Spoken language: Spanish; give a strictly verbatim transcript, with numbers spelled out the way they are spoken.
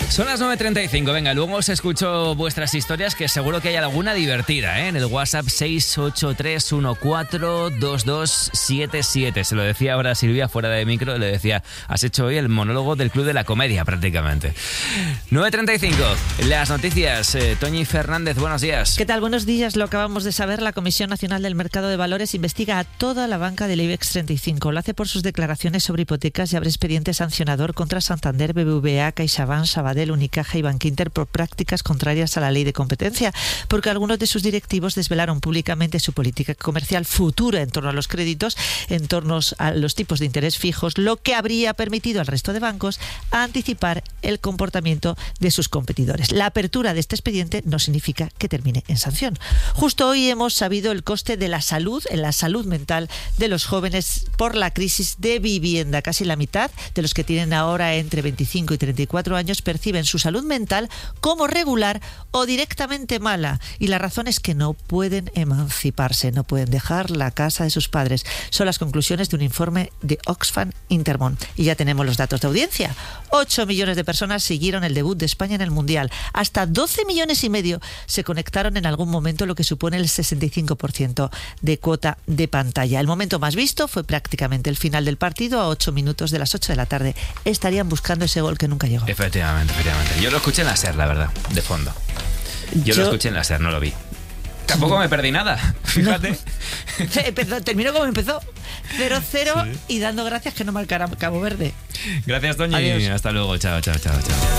Son las nueve treinta y cinco, venga, luego os escucho vuestras historias, que seguro que hay alguna divertida, ¿eh? En el WhatsApp seis ocho tres uno cuatro dos dos siete siete. Se lo decía ahora Silvia fuera de micro, le decía, has hecho hoy el monólogo del Club de la Comedia prácticamente. nueve treinta y cinco, las noticias. eh, Toñi Fernández, buenos días. ¿Qué tal? Buenos días. Lo acabamos de saber, la Comisión Nacional del Mercado de Valores investiga a toda la banca del IBEX treinta y cinco. Lo hace por sus declaraciones sobre hipotecas y abre expediente sancionador contra Santander, B B V A, CaixaBank, Sabadell, Unicaja y Bankinter por prácticas contrarias a la ley de competencia, porque algunos de sus directivos desvelaron públicamente su política comercial futura en torno a los créditos, en torno a los tipos de interés fijos, lo que habría permitido al resto de bancos anticipar el comportamiento de sus competidores. La apertura de este expediente no significa que termine en sanción. Justo hoy hemos sabido el coste de la salud, en la salud mental de los jóvenes por la crisis de vivienda. Casi la mitad de los que tienen ahora entre veinticinco y treinta y cuatro años perciben su salud mental como regular o directamente mala, y la razón es que no pueden emanciparse, no pueden dejar la casa de sus padres. Son las conclusiones de un informe de Oxfam Intermón. Y ya tenemos los datos de audiencia. ocho millones de personas siguieron el debut de España en el Mundial. Hasta doce millones y medio se conectaron en algún momento, lo que supone el sesenta y cinco por ciento de cuota de pantalla. El momento más visto fue prácticamente el final del partido, a ocho minutos de las ocho de la tarde. Estarían buscando ese gol que nunca llegó. Efectivamente, efectivamente. Yo lo escuché en la SER, la verdad, de fondo. Yo, Yo... lo escuché en la SER, no lo vi. Tampoco me perdí nada, fíjate. No. Terminó como empezó, cero cero, sí. Y dando gracias que no marcara Cabo Verde. Gracias, Toñi. Adiós. Hasta luego, chao, chao, chao, chao.